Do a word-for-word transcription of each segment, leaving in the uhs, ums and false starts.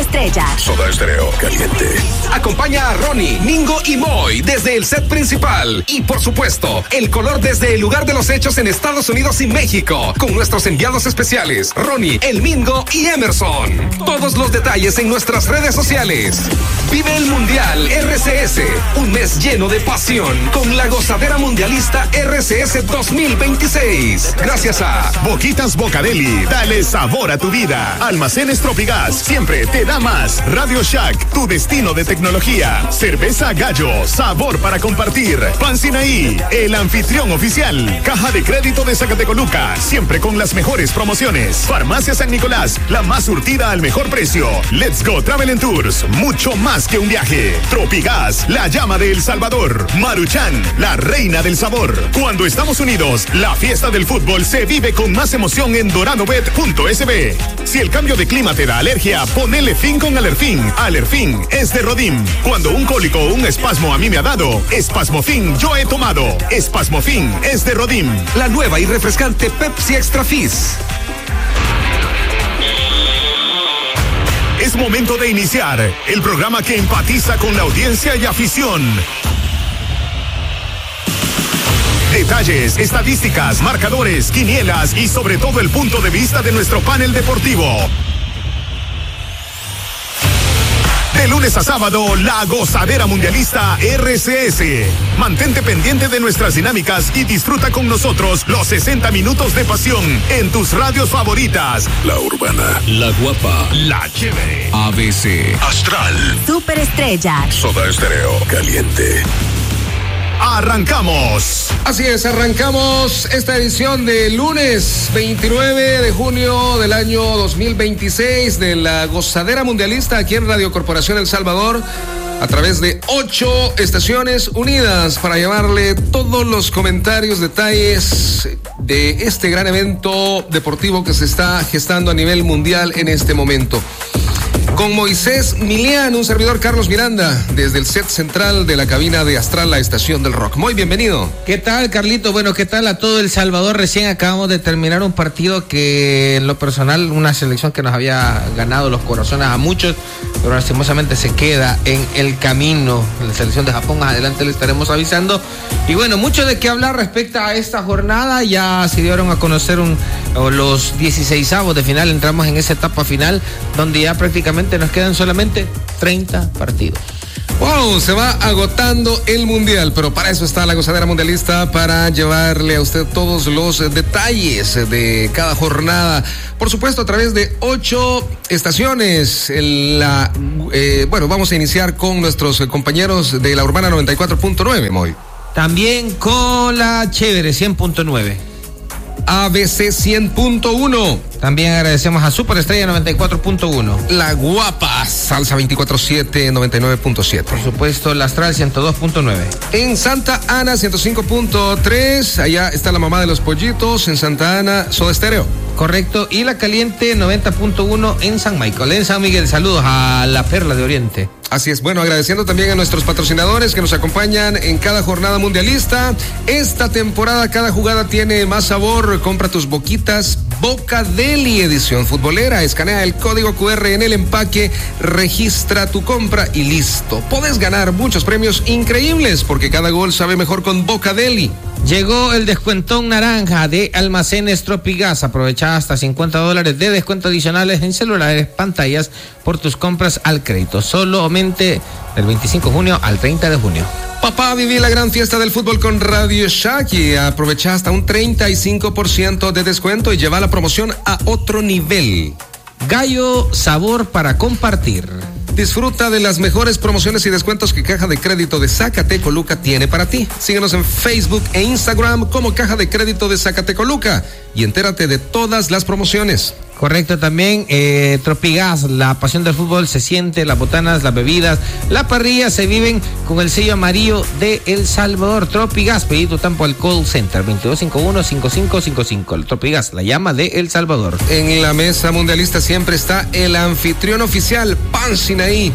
Superestrella. Soda Estéreo caliente. Acompaña a Ronnie, Mingo y Moy desde el set principal. Y por supuesto, el color desde el lugar de los hechos en Estados Unidos y México. Con nuestros enviados especiales, Ronnie, el Mingo y Emerson. Todos los detalles en nuestras redes sociales. Vive el Mundial R C S. Un mes lleno de pasión con la gozadera mundialista R C S dos mil veintiséis. Gracias a Boquitas Bocadeli. Dale sabor a tu vida. Almacenes Tropigas. Siempre te da más. Radio Shack. Tu destino de tecnología. Cerveza Gallo. Sabor para compartir. Pan Sinaí. El anfitrión oficial. Caja de Crédito de Zacatecoluca. Siempre con las mejores promociones. Farmacia San Nicolás. La más surtida al mejor precio. Let's Go Travel and Tours. Mucho más que un viaje. Tropigas. La llama de El Salvador. Maruchan. La reina del sabor. Cuando estamos unidos, la fiesta del fútbol se vive con más emoción en doradobet punto es be. Si el cambio de clima te da alergia, ponele fin con Alerfin. Alerfin es de Rodim. Cuando un cólico o un espasmo a mí me ha dado, Espasmofin yo he tomado. Espasmofin es de Rodim. La nueva y refrescante Pepsi Extra Fizz. Es momento de iniciar el programa que empatiza con la audiencia y afición. Detalles, estadísticas, marcadores, quinielas y sobre todo el punto de vista de nuestro panel deportivo. De lunes a sábado, la gozadera mundialista R C S. Mantente pendiente de nuestras dinámicas y disfruta con nosotros los sesenta minutos de pasión en tus radios favoritas. La Urbana, La Guapa, La Chévere, A B C, Astral, Superestrella. Soda Estéreo caliente. ¡Arrancamos! Así es, arrancamos esta edición de lunes veintinueve de junio del año dos mil veintiséis de la gozadera mundialista aquí en Radio Corporación El Salvador, a través de ocho estaciones unidas para llevarle todos los comentarios, detalles de este gran evento deportivo que se está gestando a nivel mundial en este momento. Con Moisés Milián, un servidor Carlos Miranda, desde el set central de la cabina de Astral, la estación del rock. Muy bienvenido. ¿Qué tal, Carlito? Bueno, ¿qué tal a todo El Salvador? Recién acabamos de terminar un partido que, en lo personal, una selección que nos había ganado los corazones a muchos, pero lastimosamente se queda en el camino. La selección de Japón, más adelante le estaremos avisando. Y bueno, mucho de qué hablar respecto a esta jornada. Ya se dieron a conocer un, los dieciseisavos de final. Entramos en esa etapa final donde ya prácticamente nos quedan solamente treinta partidos. Wow, se va agotando el mundial, pero para eso está la gozadera mundialista, para llevarle a usted todos los detalles de cada jornada. Por supuesto, a través de ocho estaciones. El, la, eh, bueno, vamos a iniciar con nuestros compañeros de la Urbana noventa y cuatro punto nueve, Moy. También con la Chévere cien punto nueve. A B C cien punto uno. También agradecemos a Superestrella noventa y cuatro punto uno. La Guapa, Salsa veinticuatro siete, noventa y nueve punto siete. Por supuesto, la Astral ciento dos punto nueve. En Santa Ana, ciento cinco punto tres. Allá está la mamá de los pollitos. En Santa Ana, Soda Estéreo. Correcto. Y la Caliente noventa punto uno en San Michael. En San Miguel, saludos a la Perla de Oriente. Así es, bueno, agradeciendo también a nuestros patrocinadores que nos acompañan en cada jornada mundialista. Esta temporada cada jugada tiene más sabor. Compra tus boquitas Bocadeli edición futbolera. Escanea el código cu erre en el empaque, registra tu compra y listo. Podés ganar muchos premios increíbles porque cada gol sabe mejor con Bocadeli. Llegó el descuentón naranja de Almacenes Tropigas. Aprovecha hasta cincuenta dólares de descuento adicionales en celulares, pantallas por tus compras al crédito. Solamente del veinticinco de junio al treinta de junio. Papá, viví la gran fiesta del fútbol con Radio Shack y aprovecha hasta un treinta y cinco por ciento de descuento y lleva la promoción a otro nivel. Gallo, sabor para compartir. Disfruta de las mejores promociones y descuentos que Caja de Crédito de Zacatecoluca tiene para ti. Síguenos en Facebook e Instagram como Caja de Crédito de Zacatecoluca y entérate de todas las promociones. Correcto, también eh, Tropigas, la pasión del fútbol se siente, las botanas, las bebidas, la parrilla se viven con el sello amarillo de El Salvador. Tropigas, pedí tu tampo al call center veintidós cincuenta y uno, cincuenta y cinco cincuenta y cinco. El Tropigas, la llama de El Salvador. En la mesa mundialista siempre está el anfitrión oficial, Pan Sinaí.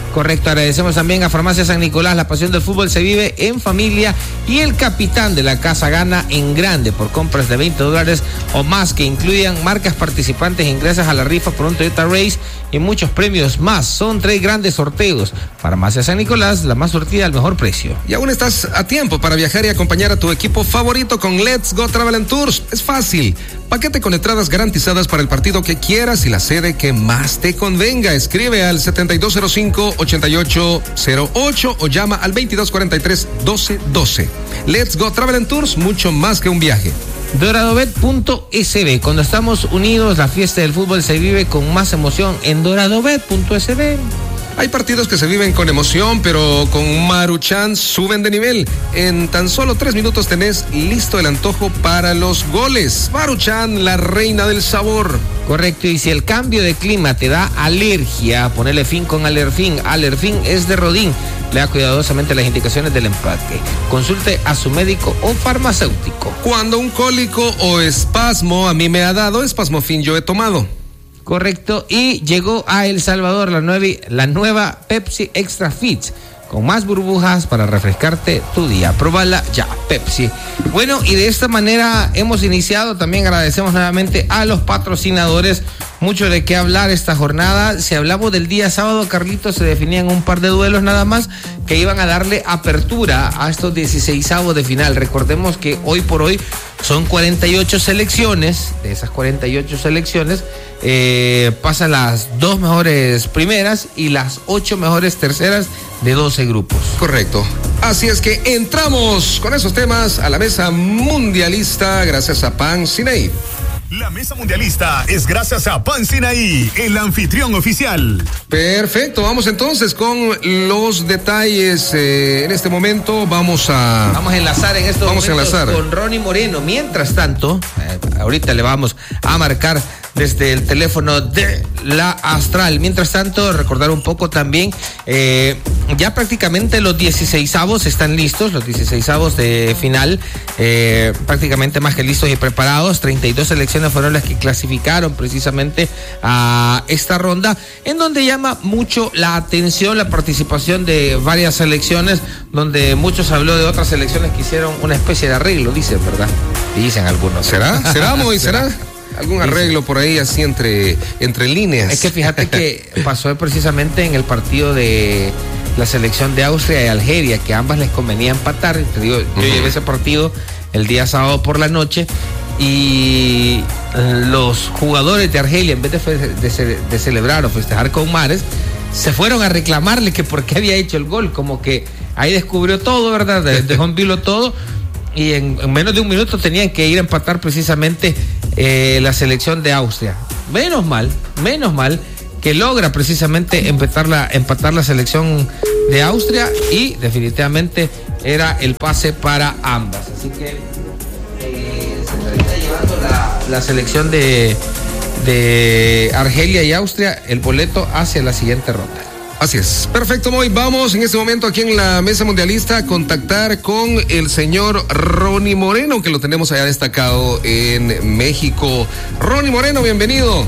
Correcto, agradecemos también a Farmacia San Nicolás. La pasión del fútbol se vive en familia y el capitán de la casa gana en grande por compras de veinte dólares o más que incluyan marcas participantes, ingresas a la rifa por un Toyota Race y muchos premios más. Son tres grandes sorteos. Farmacia San Nicolás, la más surtida al mejor precio. Y aún estás a tiempo para viajar y acompañar a tu equipo favorito con Let's Go Travel and Tours. Es fácil. Paquete con entradas garantizadas para el partido que quieras y la sede que más te convenga. Escribe al setenta y dos cero cinco, ochenta y ocho cero ocho o llama al veintidós cuarenta y tres, doce doce. Let's Go Travel and Tours, mucho más que un viaje. Doradobet punto S B. Cuando estamos unidos, la fiesta del fútbol se vive con más emoción en Doradobet punto S B. Hay partidos que se viven con emoción, pero con Maruchan suben de nivel. En tan solo tres minutos tenés listo el antojo para los goles. Maruchan, la reina del sabor. Correcto, y si el cambio de clima te da alergia, ponele fin con Alerfin. Alerfin es de Rodin. Lea cuidadosamente las indicaciones del empaque. Consulte a su médico o farmacéutico. Cuando un cólico o espasmo a mí me ha dado, Espasmofin yo he tomado. Correcto, y llegó a El Salvador la nueva, la nueva Pepsi Extra Fit, con más burbujas para refrescarte tu día. Probala ya, Pepsi. Bueno, y de esta manera hemos iniciado. También agradecemos nuevamente a los patrocinadores. Mucho de qué hablar esta jornada. Si hablamos del día sábado, Carlitos, se definían un par de duelos nada más que iban a darle apertura a estos dieciseisavos de final. Recordemos que hoy por hoy son cuarenta y ocho selecciones. De esas cuarenta y ocho selecciones eh, pasan las dos mejores primeras y las ocho mejores terceras de doce grupos. Correcto. Así es que entramos con esos temas a la mesa mundialista gracias a Pan Sinaí. La mesa mundialista es gracias a Pan Sinaí, el anfitrión oficial. Perfecto, vamos entonces con los detalles. Eh, en este momento vamos a... Vamos a enlazar en estos vamos momentos a enlazar. con Ronnie Moreno. Mientras tanto, eh, ahorita le vamos a marcar desde el teléfono de la Astral. Mientras tanto, recordar un poco también, eh, ya prácticamente los dieciseisavos están listos, los dieciseisavos de final, eh, prácticamente más que listos y preparados. treinta y dos selecciones fueron las que clasificaron precisamente a esta ronda, en donde llama mucho la atención la participación de varias selecciones, donde muchos habló de otras selecciones que hicieron una especie de arreglo, dicen, ¿verdad? Dicen algunos. ¿Será? ¿Será, Moy? ¿Será? Algún arreglo por ahí así entre, entre líneas. Es que fíjate que pasó precisamente en el partido de la selección de Austria y Algeria, que a ambas les convenía empatar. Te digo, uh-huh. Yo llevé ese partido el día sábado por la noche y los jugadores de Argelia, en vez de, fe, de, de celebrar o festejar con Mares, se fueron a reclamarle que por qué había hecho el gol. Como que ahí descubrió todo, ¿verdad? Dejó en vilo todo. Y en, en menos de un minuto tenían que ir a empatar precisamente eh, la selección de Austria. Menos mal, menos mal que logra precisamente empatar la, empatar la selección de Austria y definitivamente era el pase para ambas. Así que eh, se termina llevando la, la selección de, de Argelia y Austria el boleto hacia la siguiente ronda. Así es. Perfecto, Moy. Vamos en este momento aquí en la mesa mundialista a contactar con el señor Ronnie Moreno, que lo tenemos allá destacado en México. Ronnie Moreno, bienvenido.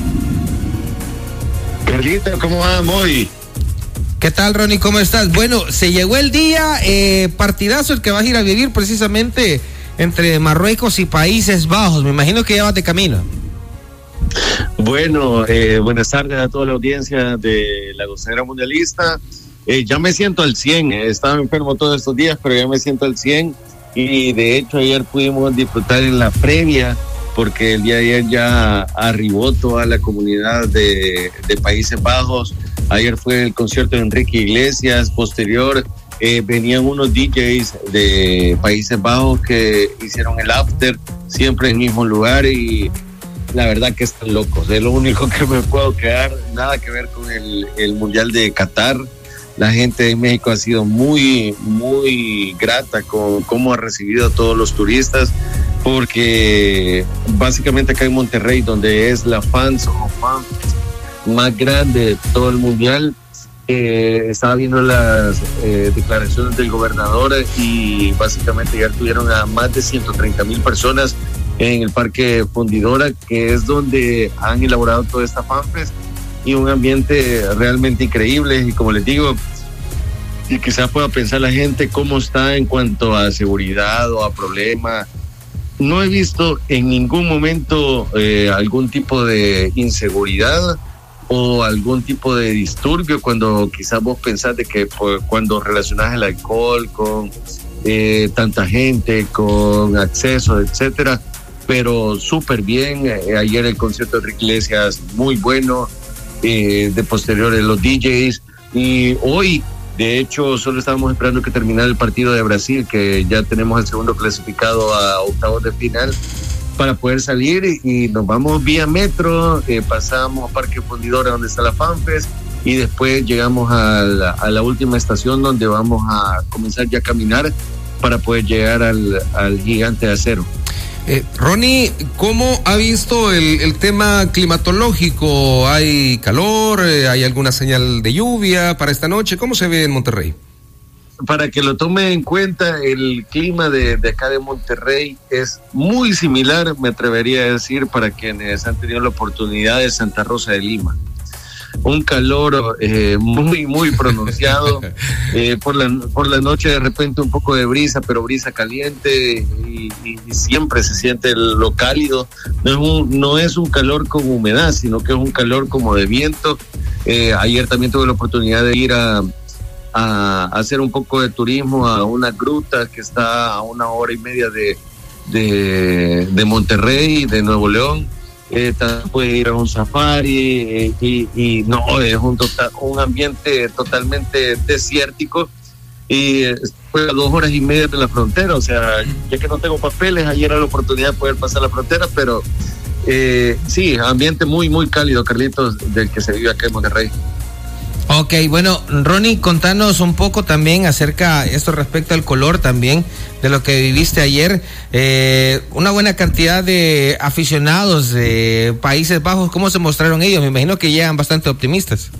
Carlito, ¿cómo va, Moy? ¿Qué tal, Ronnie? ¿Cómo estás? Bueno, se llegó el día, eh, partidazo el que vas a ir a vivir precisamente entre Marruecos y Países Bajos. Me imagino que ya vas de camino. Bueno, eh, buenas tardes a toda la audiencia de la Gozadera Mundialista. Eh, ya me siento al cien, eh, estaba enfermo todos estos días, pero ya me siento al cien y de hecho ayer pudimos disfrutar en la previa porque el día de ayer ya arribó toda la comunidad de, de Países Bajos. Ayer fue el concierto de Enrique Iglesias, posterior eh, venían unos D Js de Países Bajos que hicieron el after siempre en el mismo lugar y la verdad que están locos. Es lo único que me puedo quedar, nada que ver con el, el Mundial de Qatar. La gente de México ha sido muy, muy grata con cómo ha recibido a todos los turistas, porque básicamente acá en Monterrey, donde es la fans o fans más grande de todo el Mundial, eh, estaba viendo las eh, declaraciones del gobernador y básicamente ya tuvieron a más de ciento treinta mil personas en el Parque Fundidora, que es donde han elaborado toda esta fanfest, y un ambiente realmente increíble. Y como les digo, y quizás pueda pensar la gente cómo está en cuanto a seguridad o a problemas. No he visto en ningún momento eh, algún tipo de inseguridad o algún tipo de disturbio cuando quizás vos pensás de que pues, cuando relacionás el alcohol con eh, tanta gente, con acceso, etcétera, pero súper bien. Eh, ayer el concierto de Enrique Iglesias muy bueno, eh, de posteriores los D Js, y hoy de hecho solo estábamos esperando que terminara el partido de Brasil, que ya tenemos el segundo clasificado a octavos de final, para poder salir y, y nos vamos vía metro, eh, pasamos a Parque Fundidora donde está la FanFest y después llegamos a la, a la última estación donde vamos a comenzar ya a caminar para poder llegar al, al Gigante de Acero. Eh, Ronnie, ¿cómo ha visto el, el tema climatológico? ¿Hay calor? ¿Hay alguna señal de lluvia para esta noche? ¿Cómo se ve en Monterrey? Para que lo tome en cuenta, el clima de, de acá de Monterrey es muy similar, me atrevería a decir, para quienes han tenido la oportunidad de Santa Rosa de Lima. Un calor eh, muy, muy pronunciado. Eh, por, la, por la noche de repente un poco de brisa, pero brisa caliente y, y, y siempre se siente lo cálido. No es, un, no es un calor con humedad, sino que es un calor como de viento. Eh, ayer también tuve la oportunidad de ir a... a hacer un poco de turismo a una gruta que está a una hora y media de, de, de Monterrey, de Nuevo León. Eh, también puede ir a un safari eh, y, y no, es un, total, un ambiente totalmente desértico y eh, fue a dos horas y media de la frontera. O sea, ya que no tengo papeles, ayer era la oportunidad de poder pasar la frontera, pero eh, sí, ambiente muy, muy cálido, Carlitos, del que se vive acá en Monterrey. Ok, bueno, Ronnie, contanos un poco también acerca esto respecto al color también de lo que viviste ayer. Eh, una buena cantidad de aficionados de Países Bajos, ¿cómo se mostraron ellos? Me imagino que llegan bastante optimistas.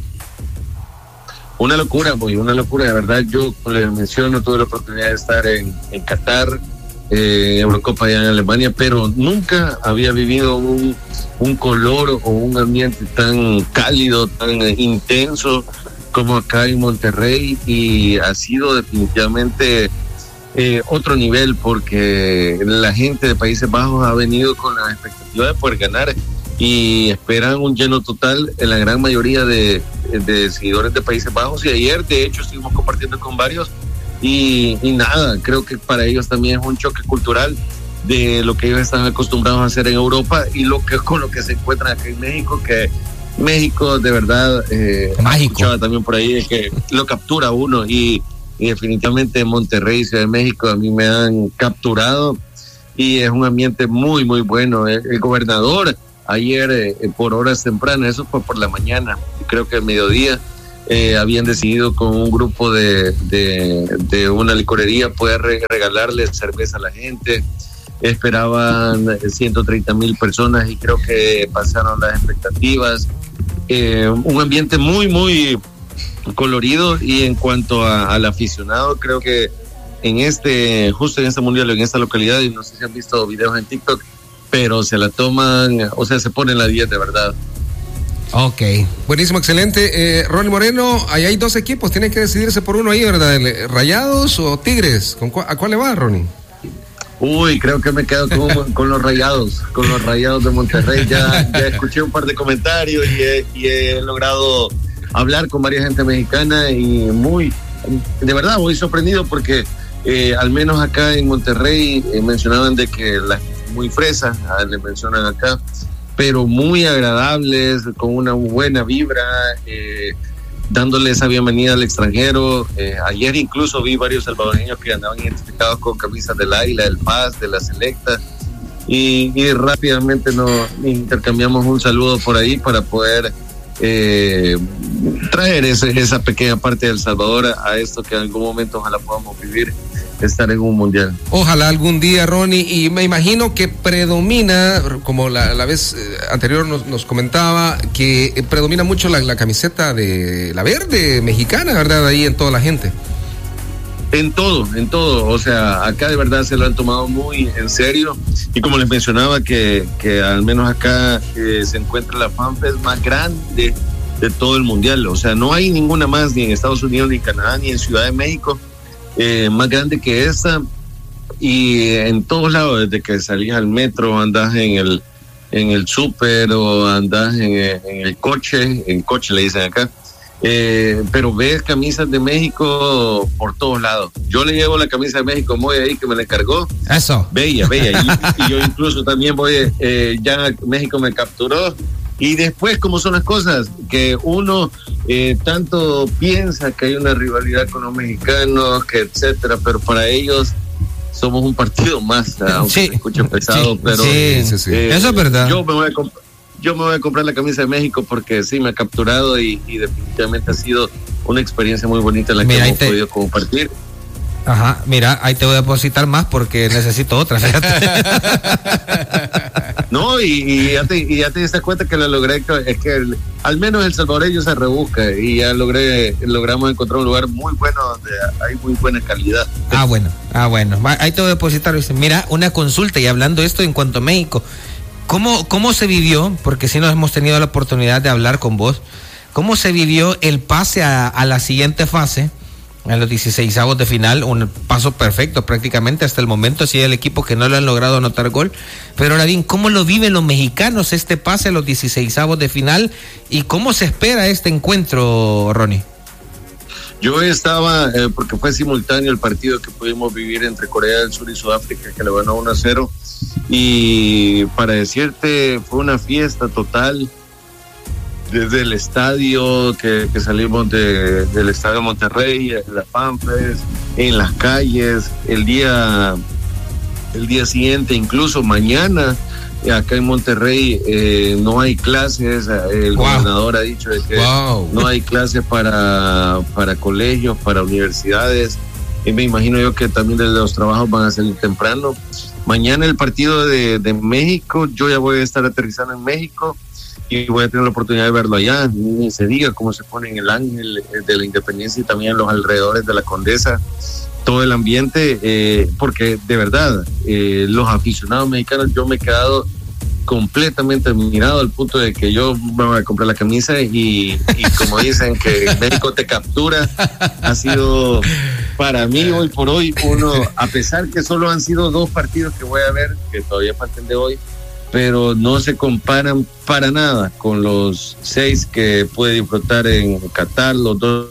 Una locura, muy, una locura, de verdad. Yo, como les menciono, tuve la oportunidad de estar en, en Qatar, eh, Eurocopa allá en Alemania, pero nunca había vivido un, un color o un ambiente tan cálido, tan intenso como acá en Monterrey, y ha sido definitivamente eh, otro nivel, porque la gente de Países Bajos ha venido con la expectativa de poder ganar y esperan un lleno total en la gran mayoría de, de seguidores de Países Bajos. Y ayer de hecho estuvimos compartiendo con varios y, y nada, creo que para ellos también es un choque cultural de lo que ellos están acostumbrados a hacer en Europa y lo que con lo que se encuentran acá en México, que México de verdad eh, escuchaba también por ahí que lo captura uno, y, y definitivamente Monterrey y Ciudad de México a mí me han capturado y es un ambiente muy muy bueno. El, el gobernador ayer eh, por horas tempranas, eso fue por la mañana, creo que al mediodía, eh, habían decidido con un grupo de, de, de una licorería poder re- regalarle cerveza a la gente. Esperaban ciento treinta mil personas y creo que pasaron las expectativas. Eh, un ambiente muy muy colorido, y en cuanto a, al aficionado, creo que en este, justo en este mundial, en esta localidad, y no sé si han visto videos en TikTok, pero se la toman, o sea, se ponen la diez de verdad. Ok, buenísimo, excelente. Eh, Ronnie Moreno, ahí hay dos equipos, tienen que decidirse por uno ahí, ¿verdad? ¿Rayados o Tigres? ¿Con cu- ¿A cuál le va, Ronnie? Uy, creo que me quedo con, con los Rayados, con los Rayados de Monterrey. Ya, ya escuché un par de comentarios y he, y he logrado hablar con varias gente mexicana y muy, de verdad, muy sorprendido porque eh, al menos acá en Monterrey eh, mencionaban de que las muy fresas, ah, le mencionan acá, pero muy agradables, con una buena vibra, eh, dándole esa bienvenida al extranjero. Eh, ayer incluso vi varios salvadoreños que andaban identificados con camisas del Águila, del Paz, de la Selecta, y, y rápidamente nos intercambiamos un saludo por ahí para poder eh, traer ese, esa pequeña parte de El Salvador a, a esto que en algún momento ojalá podamos vivir, estar en un mundial. Ojalá algún día, Ronnie, y me imagino que predomina, como la, la vez anterior nos, nos comentaba, que predomina mucho la, la camiseta de la verde mexicana, ¿verdad? Ahí en toda la gente. En todo, en todo, o sea, acá de verdad se lo han tomado muy en serio, y como les mencionaba que, que al menos acá eh, se encuentra la FanFest más grande de todo el mundial. O sea, no hay ninguna más, ni en Estados Unidos, ni en Canadá, ni en Ciudad de México, eh, más grande que esta. Y en todos lados, desde que salís al metro, andás en el en el súper o andás en, en el coche, en coche le dicen acá, eh, pero ves camisas de México por todos lados. Yo le llevo la camisa de México muy ahí que me la encargó. Eso. Bella, bella. Y, y yo incluso también voy, eh, ya México me capturó. Y después, ¿cómo son las cosas? Que uno eh, tanto piensa que hay una rivalidad con los mexicanos, que etcétera, pero para ellos somos un partido más, aunque sí, se escuche pesado, sí, pero sí, sí, sí. Eh, eso es verdad. Yo me voy a comp- yo me voy a comprar la camisa de México porque sí me ha capturado y, y definitivamente ha sido una experiencia muy bonita la mira, que hemos te... podido compartir. Ajá, mira, ahí te voy a depositar más porque necesito otra, fíjate. No, y, y, ya te, y ya te diste cuenta que lo logré, es que el, al menos el salvadoreño se rebusca y ya logré, logramos encontrar un lugar muy bueno donde hay muy buena calidad. Ah, bueno, ah, bueno, ahí te voy a depositar. Mira, una consulta y hablando esto en cuanto a México, ¿cómo, cómo se vivió? Porque sí nos hemos tenido la oportunidad de hablar con vos, ¿cómo se vivió el pase a, a la siguiente fase? En los dieciseisavos de final, un paso perfecto prácticamente hasta el momento, así el equipo que no le han logrado anotar gol. Pero ahora bien, ¿cómo lo viven los mexicanos este pase a los dieciseisavos de final? ¿Y cómo se espera este encuentro, Ronnie? Yo estaba, eh, porque fue simultáneo el partido que pudimos vivir entre Corea del Sur y Sudáfrica, que le ganó uno a cero. Y para decirte, fue una fiesta total. Desde el estadio, que, que salimos de, del estadio Monterrey, en las Pampres, en las calles, el día, el día siguiente, incluso mañana, acá en Monterrey eh, no hay clases, el wow. gobernador ha dicho de que wow. no hay clases para, para colegios, para universidades, y me imagino yo que también los trabajos van a salir temprano. Mañana el partido de, de México, yo ya voy a estar aterrizando en México, y voy a tener la oportunidad de verlo allá, ni se diga cómo se pone en el Ángel de la Independencia y también en los alrededores de la Condesa, todo el ambiente, eh, porque de verdad, eh, los aficionados mexicanos, yo me he quedado completamente admirado al punto de que yo me voy a comprar la camisa y, y como dicen que México te captura, ha sido para mí hoy por hoy uno, a pesar que solo han sido dos partidos que voy a ver, que todavía faltan de hoy, pero no se comparan para nada con los seis que puede disfrutar en Qatar, los dos.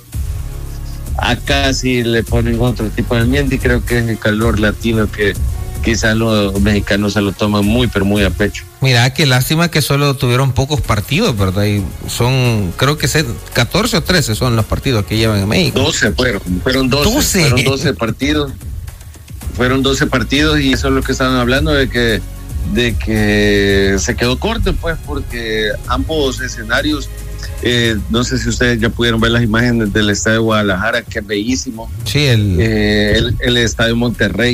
Acá sí le ponen otro tipo de ambiente y creo que es el calor latino que quizás los mexicanos se lo toman muy, pero muy a pecho. Mira, qué lástima que solo tuvieron pocos partidos, ¿verdad? Y son, creo que catorce o trece son los partidos que llevan en México. doce fueron, fueron doce, doce. Fueron doce partidos, fueron doce partidos y eso es lo que estaban hablando de que de que se quedó corto, pues, porque ambos escenarios, eh, no sé si ustedes ya pudieron ver las imágenes del estadio de Guadalajara, que es bellísimo. Sí, el, eh, el, el estadio Monterrey,